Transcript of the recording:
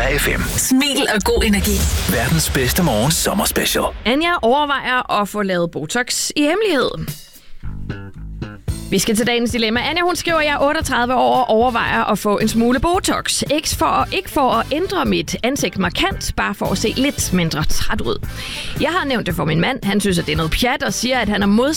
Nova FM. Smil og god energi. Verdens bedste morgen sommerspecial. Anja overvejer at få lavet Botox i hemmelighed. Vi skal til dagens dilemma. Anja, hun skriver, at jeg er 38 år og overvejer at få en smule Botox. Ikke for at ændre mit ansigt markant, bare for at se lidt mindre træt ud. Jeg har nævnt det for min mand. Han synes, at det er noget pjat og siger, at han er